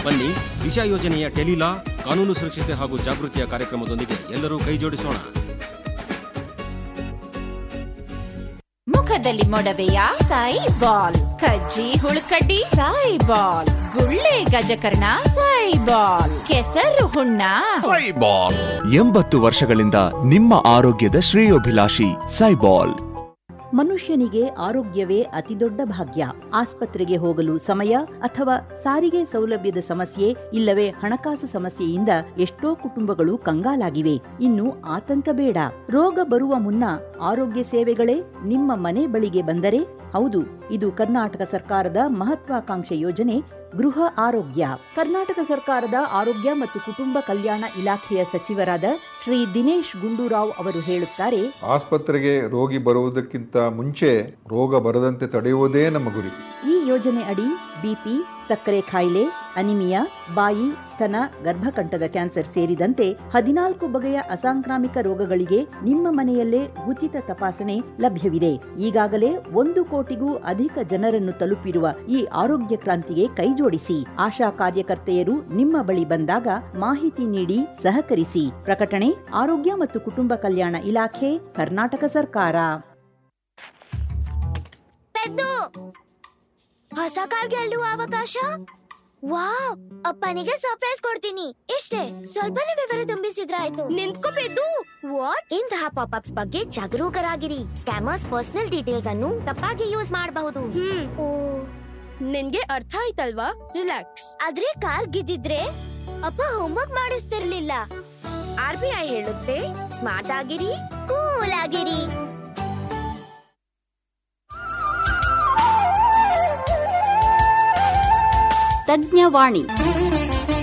ಬನ್ನಿ, ದಿಶಾ ಯೋಜನೆಯ ಟೆಲಿಲಾ ಕಾನೂನು ಸುರಕ್ಷತೆ ಹಾಗೂ ಜಾಗೃತಿಯ ಕಾರ್ಯಕ್ರಮದೊಂದಿಗೆ ಎಲ್ಲರೂ ಕೈ ಜೋಡಿಸೋಣ. ಮುಖದಲ್ಲಿ ಮೊಡವೆಯ ಸಾಯಿಬಾಲ್, ಕಜ್ಜಿ ಹುಳುಕಡ್ಡಿ ಸಾಯಿಬಾಲ್, ಗುಳ್ಳೆ ಗಜಕರ್ಣ ಸಾಯಿಬಾಲ್, ಕೆಸರು ಹುಣ್ಣ ಸಾಯಿಬಾಲ್. 80 ವರ್ಷಗಳಿಂದ ನಿಮ್ಮ ಆರೋಗ್ಯದ ಶ್ರೇಯೋಭಿಲಾಷಿ ಸಾಯಿಬಾಲ್. ಮನುಷ್ಯನಿಗೆ ಆರೋಗ್ಯವೇ ಅತಿದೊಡ್ಡ ಭಾಗ್ಯ. ಆಸ್ಪತ್ರೆಗೆ ಹೋಗಲು ಸಮಯ ಅಥವಾ ಸಾರಿಗೆ ಸೌಲಭ್ಯದ ಸಮಸ್ಯೆ ಇಲ್ಲವೇ ಹಣಕಾಸು ಸಮಸ್ಯೆಯಿಂದ ಎಷ್ಟೋ ಕುಟುಂಬಗಳು ಕಂಗಾಲಾಗಿವೆ. ಇನ್ನು ಆತಂಕ ಬೇಡ. ರೋಗ ಬರುವ ಮುನ್ನ ಆರೋಗ್ಯ ಸೇವೆಗಳೇ ನಿಮ್ಮ ಮನೆ ಬಳಿಗೆ ಬಂದರೆ, ಹೌದು, ಇದು ಕರ್ನಾಟಕ ಸರ್ಕಾರದ ಮಹತ್ವಾಕಾಂಕ್ಷೆ ಯೋಜನೆ ಗೃಹ ಆರೋಗ್ಯ. ಕರ್ನಾಟಕ ಸರ್ಕಾರದ ಆರೋಗ್ಯ ಮತ್ತು ಕುಟುಂಬ ಕಲ್ಯಾಣ ಇಲಾಖೆಯ ಸಚಿವರಾದ ಶ್ರೀ ದಿನೇಶ್ ಗುಂಡೂರಾವ್ ಅವರು ಹೇಳುತ್ತಾರೆ, ಆಸ್ಪತ್ರೆಗೆ ರೋಗಿ ಬರುವುದಕ್ಕಿಂತ ಮುಂಚೆ ರೋಗ ಬರದಂತೆ ತಡೆಯುವುದೇ ನಮ್ಮ ಗುರಿ. ಈ ಯೋಜನೆ ಅಡಿ ಬಿಪಿ, ಸಕ್ಕರೆ ಕಾಯಿಲೆ, ಅನಿಮಿಯಾ, ಬಾಯಿ, ಸ್ತನ, ಗರ್ಭಕಂಠದ ಕ್ಯಾನ್ಸರ್ ಸೇರಿದಂತೆ 14 ಬಗೆಯ ಅಸಾಂಕ್ರಾಮಿಕ ರೋಗಗಳಿಗೆ ನಿಮ್ಮ ಮನೆಯಲ್ಲೇ ಉಚಿತ ತಪಾಸಣೆ ಲಭ್ಯವಿದೆ. ಈಗಾಗಲೇ 1 ಕೋಟಿಗೂ ಅಧಿಕ ಜನರನ್ನು ತಲುಪಿರುವ ಈ ಆರೋಗ್ಯ ಕ್ರಾಂತಿಗೆ ಕೈಜೋಡಿಸಿ. ಆಶಾ ಕಾರ್ಯಕರ್ತೆಯರು ನಿಮ್ಮ ಬಳಿ ಬಂದಾಗ ಮಾಹಿತಿ ನೀಡಿ ಸಹಕರಿಸಿ. ಪ್ರಕಟಣೆ ಆರೋಗ್ಯ ಮತ್ತು ಕುಟುಂಬ ಕಲ್ಯಾಣ ಇಲಾಖೆ, ಕರ್ನಾಟಕ ಸರ್ಕಾರ. ಹೊಸ ಕಾರ್ ಗೆಲ್ಲುವ ಅವಕಾಶ. ವಾವ್, ಅಪ್ಪನಿಗೆ ಸರ್ಪ್ರೈಸ್ ಕೊಡ್ತೀನಿ. ಇಷ್ಟೇ, ಸ್ವಲ್ಪನೇ ವಿವರ ತುಂಬಿಸಿದ್ರಾಯ್ತು. ನಿಂತ್ಕೋಬೇಕು. ವಾಟ್? ಇಂತಹ ಪಾಪ್ಅಪ್ಸ್ ಬಗ್ಗೆ ಜಾಗರೂಕರಾಗಿರಿ. ಸ್ಕ್ಯಾಮರ್ಸ್ ಪರ್ಸನಲ್ ಡೀಟೇಲ್ಸ್ ಅನ್ನು ತಪ್ಪಾಗಿ ಯೂಸ್ ಮಾಡಬಹುದು. ನಿನ್ಗೆ ಅರ್ಥ ಆಯ್ತಲ್ವಾ? ರಿಲ್ಯಾಕ್ಸ್. ಆದ್ರೆ ಕಾರ್ ಗೆದ್ದಿದ್ರೆ ಅಪ್ಪ ಹೋಮ್ವರ್ಕ್ ಮಾಡಿಸ್ತಿರ್ಲಿಲ್ಲ. RBI ಹೇಳುತ್ತೆ, ಸ್ಮಾರ್ಟ್ ಆಗಿರಿ, ಕೂಲ್ ಆಗಿರಿ. ತಜ್ಞವಾಣಿ.